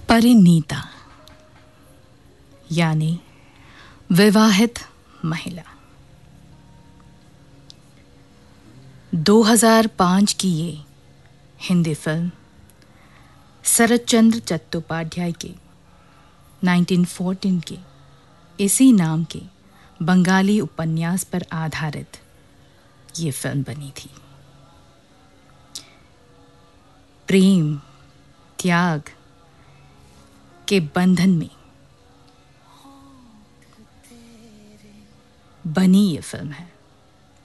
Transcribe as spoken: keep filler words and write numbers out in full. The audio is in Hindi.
परिणीता यानी विवाहित महिला। दो हज़ार पाँच की ये हिंदी फिल्म शरतचंद्र चट्टोपाध्याय के उन्नीस सौ चौदह के इसी नाम के बंगाली उपन्यास पर आधारित ये फिल्म बनी थी। प्रेम त्याग के बंधन में बनी ये फिल्म है।